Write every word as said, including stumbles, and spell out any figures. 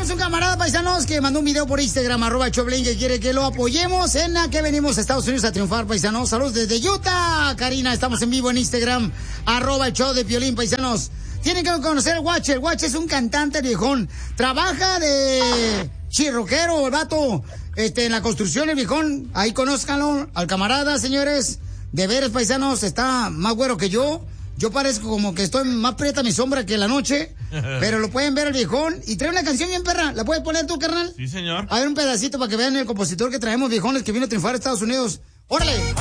tenemos un camarada, paisanos, que mandó un video por Instagram, arroba Choplin, que quiere que lo apoyemos. En la que venimos a Estados Unidos a triunfar, paisanos. Saludos desde Utah, Karina. Estamos en vivo en Instagram, arroba el show de Piolín, paisanos. Tienen que conocer el Guache. El Guache es un cantante viejón. Trabaja de chirroquero, el vato, este, en la construcción, el viejón. Ahí conózcanlo, al camarada, señores. De veras, paisanos, está más güero que yo. Yo parezco como que estoy más prieta mi sombra que la noche, pero lo pueden ver el viejón. Y trae una canción bien perra. ¿La puedes poner tú, carnal? Sí, señor. A ver un pedacito para que vean el compositor que traemos, viejones, que vino a triunfar a Estados Unidos. ¡Órale!